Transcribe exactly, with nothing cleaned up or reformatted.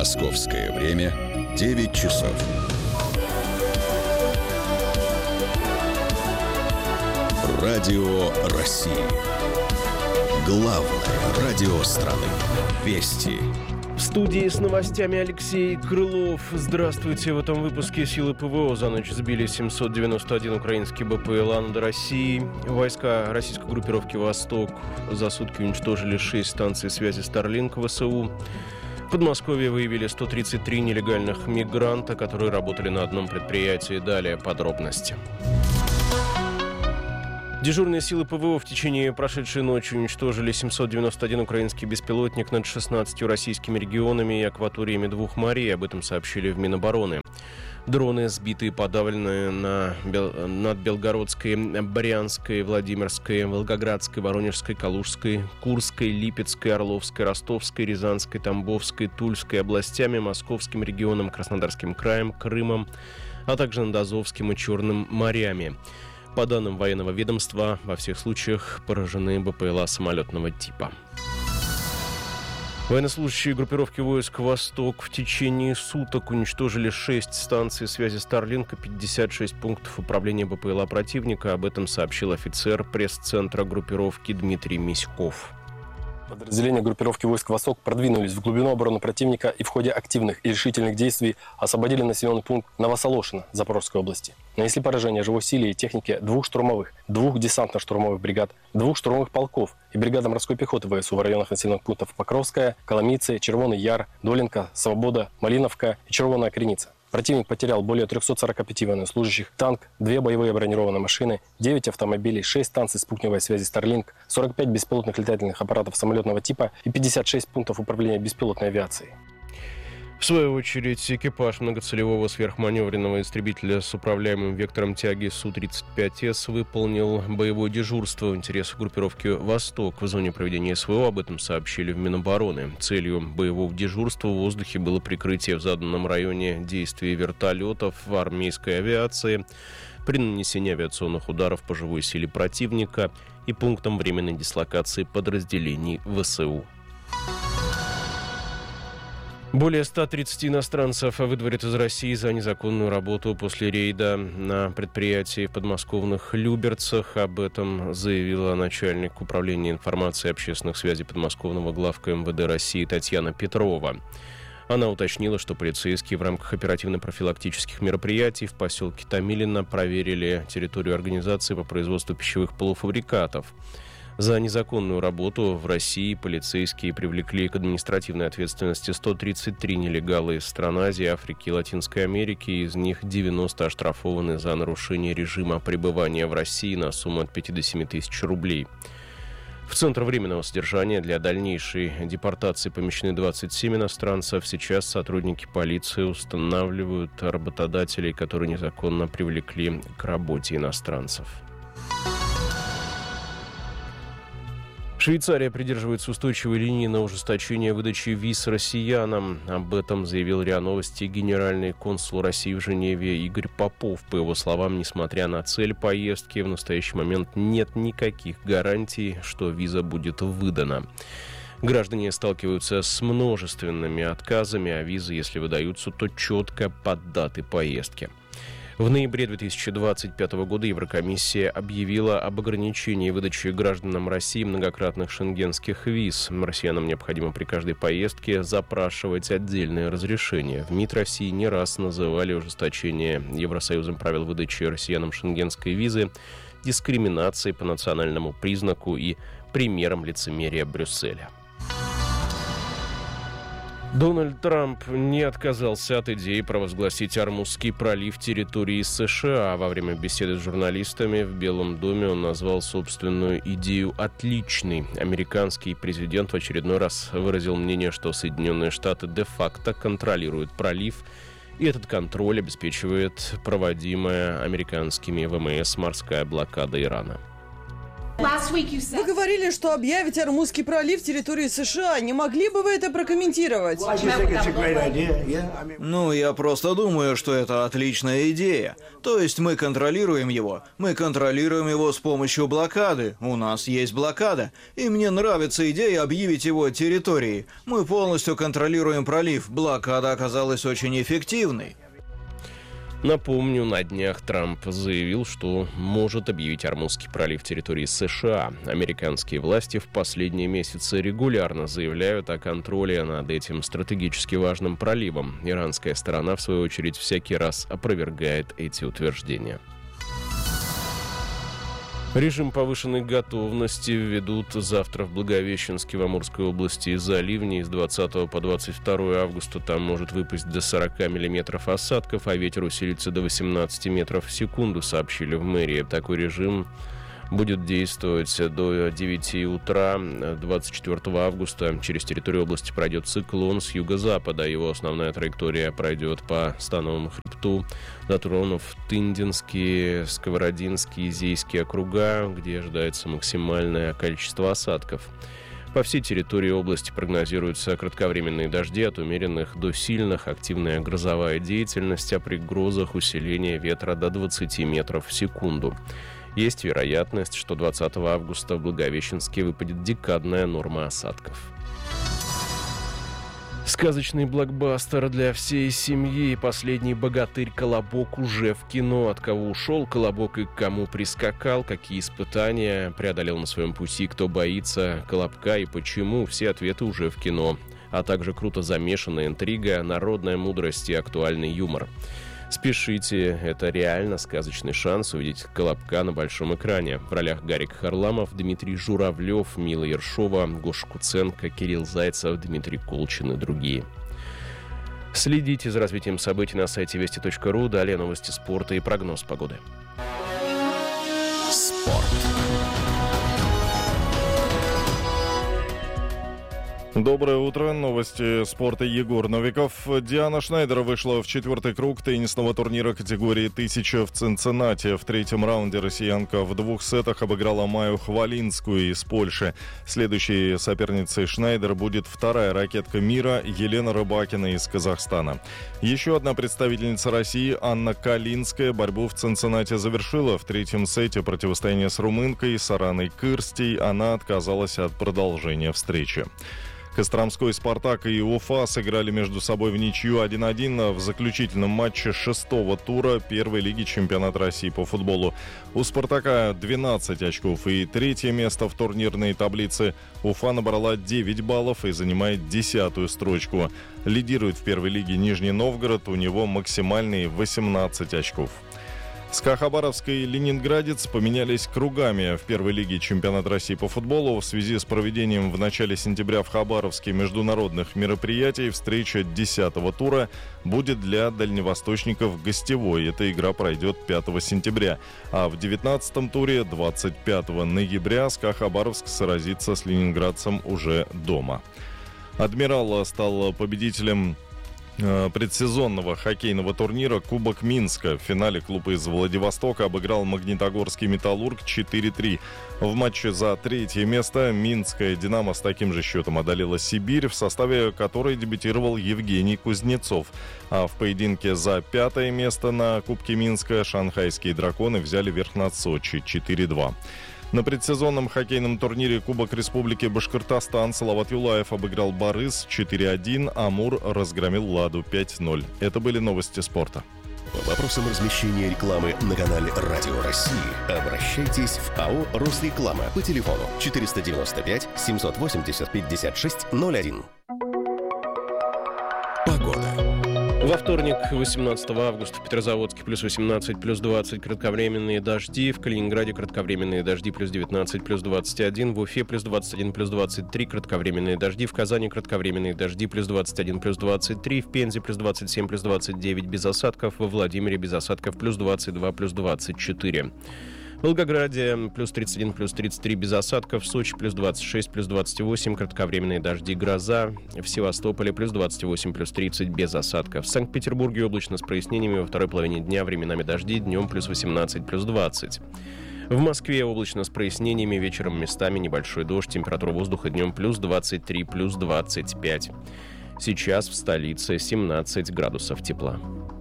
Московское время девять часов. Радио России. Главное радио страны. Вести. В студии с новостями Алексей Крылов. Здравствуйте. В этом выпуске силы ПВО за ночь сбили семьсот девяносто один украинский БПЛА над Россией. Войска российской группировки «Восток» за сутки уничтожили шесть станций связи Starlink ВСУ. В Подмосковье выявили сто тридцать три нелегальных мигранта, которые работали на одном предприятии. Далее подробности. Дежурные силы ПВО в течение прошедшей ночи уничтожили семьсот девяносто один украинский беспилотник над шестнадцатью российскими регионами и акваториями двух морей. Об этом сообщили в Минобороны. Дроны, сбитые и подавленные на Бел... над Белгородской, Брянской, Владимирской, Волгоградской, Воронежской, Калужской, Курской, Липецкой, Орловской, Ростовской, Рязанской, Тамбовской, Тульской областями, Московским регионом, Краснодарским краем, Крымом, а также над Азовским и Черным морями. По данным военного ведомства, во всех случаях поражены БПЛА самолетного типа. Военнослужащие группировки войск «Восток» в течение суток уничтожили шесть станций связи Starlink и пятьдесят шесть пунктов управления БПЛА противника. Об этом сообщил офицер пресс-центра группировки Дмитрий Миськов. Подразделения группировки войск «Восток» продвинулись в глубину обороны противника и в ходе активных и решительных действий освободили населенный пункт Новосолошино Запорожской области. Нанесли поражение живой силе и технике двух штурмовых, двух десантно-штурмовых бригад, двух штурмовых полков и бригада морской пехоты ВСУ в районах населенных пунктов Покровская, Коломийцы, Червоный Яр, Долинка, Свобода, Малиновка и Червоная Креница. Противник потерял более триста сорок пять военнослужащих, танк, две боевые бронированные машины, девять автомобилей, шесть станций спутниковой связи Starlink, сорок пять беспилотных летательных аппаратов самолетного типа и пятьдесят шесть пунктов управления беспилотной авиацией. В свою очередь, экипаж многоцелевого сверхманевренного истребителя с управляемым вектором тяги Су тридцать пять эс выполнил боевое дежурство в интересах группировки «Восток» в зоне проведения СВО. Об этом сообщили в Минобороны. Целью боевого дежурства в воздухе было прикрытие в заданном районе действий вертолетов армейской авиации при нанесении авиационных ударов по живой силе противника и пунктам временной дислокации подразделений ВСУ. Более ста тридцати иностранцев выдворят из России за незаконную работу после рейда на предприятии в подмосковных Люберцах. Об этом заявила начальник управления информации и общественных связей подмосковного главка эм вэ дэ России Татьяна Петрова. Она уточнила, что полицейские в рамках оперативно-профилактических мероприятий в поселке Томилино проверили территорию организации по производству пищевых полуфабрикатов. За незаконную работу в России полицейские привлекли к административной ответственности сто тридцать три нелегала из стран Азии, Африки и Латинской Америки. Из них девяносто оштрафованы за нарушение режима пребывания в России на сумму от пяти до семи тысяч рублей. В Центр временного содержания для дальнейшей депортации помещены двадцать семь иностранцев. Сейчас сотрудники полиции устанавливают работодателей, которые незаконно привлекли к работе иностранцев. Швейцария придерживается устойчивой линии на ужесточение выдачи виз россиянам. Об этом заявил РИА Новости генеральный консул России в Женеве Игорь Попов. По его словам, несмотря на цель поездки, в настоящий момент нет никаких гарантий, что виза будет выдана. Граждане сталкиваются с множественными отказами, а визы, если выдаются, то четко под даты поездки. В ноябре две тысячи двадцать пятого года Еврокомиссия объявила об ограничении выдачи гражданам России многократных шенгенских виз. Россиянам необходимо при каждой поездке запрашивать отдельное разрешение. В МИД России не раз называли ужесточение Евросоюзом правил выдачи россиянам шенгенской визы дискриминацией по национальному признаку и примером лицемерия Брюсселя. Дональд Трамп не отказался от идеи провозгласить Ормузский пролив территорией США. Во время беседы с журналистами в Белом доме он назвал собственную идею отличной. Американский президент в очередной раз выразил мнение, что Соединенные Штаты де-факто контролируют пролив, и этот контроль обеспечивает проводимая американскими ВМС морская блокада Ирана. Вы говорили, что объявите Ормузский пролив территории США. Не могли бы вы это прокомментировать? Ну, я просто думаю, что это отличная идея. То есть мы контролируем его. Мы контролируем его с помощью блокады. У нас есть блокада. И мне нравится идея объявить его территорией. Мы полностью контролируем пролив. Блокада оказалась очень эффективной. Напомню, на днях Трамп заявил, что может объявить Ормузский пролив территории США. Американские власти в последние месяцы регулярно заявляют о контроле над этим стратегически важным проливом. Иранская сторона, в свою очередь, всякий раз опровергает эти утверждения. Режим повышенной готовности введут завтра в Благовещенске в Амурской области из-за ливней. С двадцатого по двадцать второе августа там может выпасть до сорока миллиметров осадков, а ветер усилится до восемнадцати метров в секунду, сообщили в мэрии. Такой режим будет действовать до девяти утра двадцать четвёртого августа. Через территорию области пройдет циклон с юго-запада. Его основная траектория пройдет по Становому хребту, затронув Тындинские, Сковородинские, Зейские округа, где ожидается максимальное количество осадков. По всей территории области прогнозируются кратковременные дожди от умеренных до сильных, активная грозовая деятельность, а при грозах усиление ветра до двадцати метров в секунду. Есть вероятность, что двадцатого августа в Благовещенске выпадет декадная норма осадков. Сказочный блокбастер для всей семьи. Последний богатырь «Колобок» уже в кино. От кого ушел Колобок и к кому прискакал, какие испытания преодолел на своем пути, кто боится Колобка и почему, все ответы уже в кино. А также круто замешанная интрига, народная мудрость и актуальный юмор. Спешите, это реально сказочный шанс увидеть Колобка на большом экране. В ролях Гарик Харламов, Дмитрий Журавлев, Мила Ершова, Гоша Куценко, Кирилл Зайцев, Дмитрий Колчин и другие. Следите за развитием событий на сайте вести точка ру. Далее новости спорта и прогноз погоды. Спорт. Доброе утро. Новости спорта. Егор Новиков. Диана Шнайдер вышла в четвертый круг теннисного турнира категории тысяча в Цинциннати. В третьем раунде россиянка в двух сетах обыграла Майю Хвалинскую из Польши. Следующей соперницей Шнайдер будет вторая ракетка мира Елена Рыбакина из Казахстана. Еще одна представительница России, Анна Калинская, борьбу в Цинциннати завершила. В третьем сете противостояния с румынкой Сараной Кырстей она отказалась от продолжения встречи. Костромской «Спартак» и Уфа сыграли между собой в ничью один один в заключительном матче шестого тура первой лиги чемпионата России по футболу. У «Спартака» двенадцать очков и третье место в турнирной таблице. Уфа набрала девять баллов и занимает десятую строчку. Лидирует в первой лиге Нижний Новгород, у него максимальные восемнадцать очков. СКА Хабаровск и Ленинградец поменялись кругами в первой лиге чемпионата России по футболу. В связи с проведением в начале сентября в Хабаровске международных мероприятий встреча десятого тура будет для дальневосточников гостевой. Эта игра пройдет пятого сентября. А в девятнадцатом туре двадцать пятого ноября СКА Хабаровск сразится с ленинградцем уже дома. «Адмирал» стал победителем предсезонного хоккейного турнира «Кубок Минска». В финале клуб из Владивостока обыграл Магнитогорский «Металлург» четыре три. В матче за третье место минская «Динамо» с таким же счетом одолела «Сибирь», в составе которой дебютировал Евгений Кузнецов. А в поединке за пятое место на Кубке Минска шанхайские «Драконы» взяли верх над Сочи четыре два. На предсезонном хоккейном турнире Кубок Республики Башкортостан Салават Юлаев обыграл Барыс четыре один, Амур разгромил Ладу пять ноль. Это были новости спорта. По вопросам размещения рекламы на канале «Радио России» обращайтесь в АО «Росреклама» по телефону четыреста девяносто пять семьсот восемьдесят пятьдесят шесть ноль один. Погода. Во вторник, восемнадцатого августа, в Петрозаводске плюс восемнадцать, плюс двадцать кратковременные дожди. В Калининграде кратковременные дожди плюс девятнадцать, плюс двадцать один. В Уфе плюс двадцать один, плюс двадцать три кратковременные дожди. В Казани кратковременные дожди плюс двадцать один, плюс двадцать три. В Пензе плюс двадцать семь, плюс двадцать девять без осадков. Во Владимире без осадков плюс двадцать два, плюс двадцать четыре. В Волгограде плюс тридцать один, плюс тридцать три без осадков. В Сочи плюс двадцать шесть, плюс двадцать восемь, кратковременные дожди, гроза. В Севастополе плюс двадцать восемь, плюс тридцать без осадков. В Санкт-Петербурге облачно с прояснениями. Во второй половине дня временами дожди, днем плюс восемнадцать, плюс двадцать. В Москве облачно с прояснениями, вечером местами небольшой дождь, температура воздуха днем плюс двадцать три, плюс двадцать пять. Сейчас в столице семнадцать градусов тепла.